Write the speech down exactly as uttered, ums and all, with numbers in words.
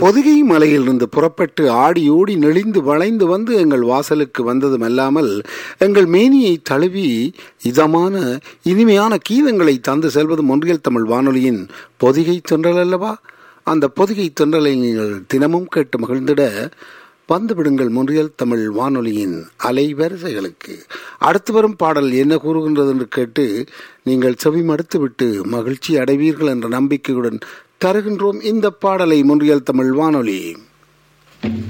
பொதிகை மலையிலிருந்து புறப்பட்டு ஆடி ஓடி நெளிந்து வளைந்து வந்து எங்கள் வாசலுக்கு வந்ததும் அல்லாமல் எங்கள் மேனியை தழுவி இதமான இனிமையான கீதங்களை தந்து செல்வது ஒன்றியல் தமிழ் வானொலியின் பொதிகை தென்றல் அல்லவா? அந்த பொதிகை தென்றலை நீங்கள் தினமும் கேட்டு மகிழ்ந்திட வந்து விடுங்கள் ஒன்றியல் தமிழ் வானொலியின் அலைவரிசைகளுக்கு. அடுத்து வரும் பாடல் என்ன கூறுகின்றது என்று கேட்டு நீங்கள் செவி மடுத்து விட்டு மகிழ்ச்சி அடைவீர்கள் என்ற நம்பிக்கையுடன் தருகின்றோம் இந்த பாடலை ஒன்றியல் தமிழ் வானொலி.